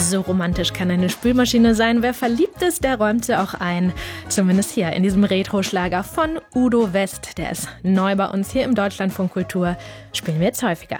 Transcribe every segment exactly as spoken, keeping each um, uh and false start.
So romantisch kann eine Spülmaschine sein. Wer verliebt ist, der räumt sie auch ein. Zumindest hier in diesem Retro-Schlager von Udo West. Der ist neu bei uns hier im Deutschlandfunk Kultur. Spielen wir jetzt häufiger.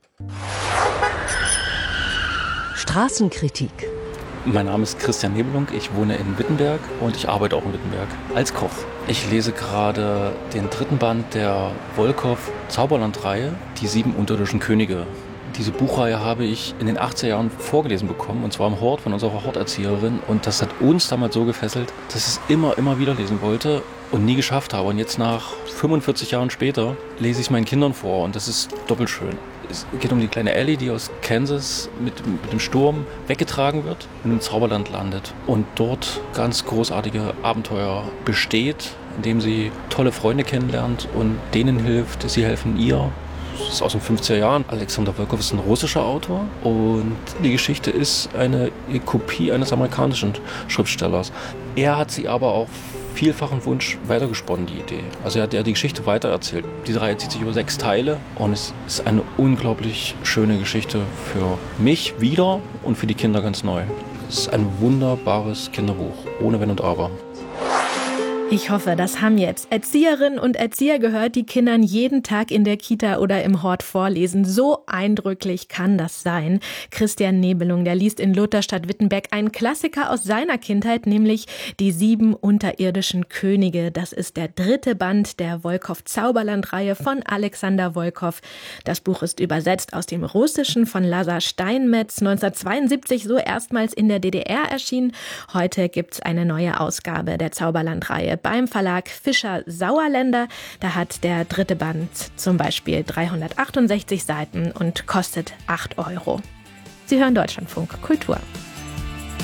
Straßenkritik. Mein Name ist Christian Nebelung, ich wohne in Wittenberg und ich arbeite auch in Wittenberg als Koch. Ich lese gerade den dritten Band der Wolkow-Zauberland-Reihe, Die sieben unterirdischen Könige. Diese Buchreihe habe ich in den achtziger Jahren vorgelesen bekommen, und zwar im Hort von unserer Horterzieherin. Und das hat uns damals so gefesselt, dass ich es immer, immer wieder lesen wollte und nie geschafft habe. Und jetzt nach fünfundvierzig Jahren später lese ich es meinen Kindern vor und das ist doppelt schön. Es geht um die kleine Ellie, die aus Kansas mit, mit dem Sturm weggetragen wird und im Zauberland landet und dort ganz großartige Abenteuer besteht, indem sie tolle Freunde kennenlernt und denen hilft, sie helfen ihr. Das ist aus den fünfziger Jahren. Alexander Wolkow ist ein russischer Autor und die Geschichte ist eine Kopie eines amerikanischen Schriftstellers. Er hat sie aber auf vielfachen Wunsch weitergesponnen, die Idee. Also er hat ja die Geschichte weitererzählt. Die Reihe zieht sich über sechs Teile und es ist eine unglaublich schöne Geschichte für mich wieder und für die Kinder ganz neu. Es ist ein wunderbares Kinderbuch, ohne Wenn und Aber. Ich hoffe, das haben jetzt Erzieherinnen und Erzieher gehört, die Kindern jeden Tag in der Kita oder im Hort vorlesen. So eindrücklich kann das sein. Christian Nebelung, der liest in Lutherstadt-Wittenberg einen Klassiker aus seiner Kindheit, nämlich Die sieben unterirdischen Könige. Das ist der dritte Band der Wolkow-Zauberland-Reihe von Alexander Wolkow. Das Buch ist übersetzt aus dem Russischen von Lazar Steinmetz, neunzehnhundertzweiundsiebzig so erstmals in der D D R erschienen. Heute gibt's eine neue Ausgabe der Zauberland-Reihe beim Verlag Fischer Sauerländer. Da hat der dritte Band zum Beispiel dreihundertachtundsechzig Seiten und kostet acht Euro. Sie hören Deutschlandfunk Kultur.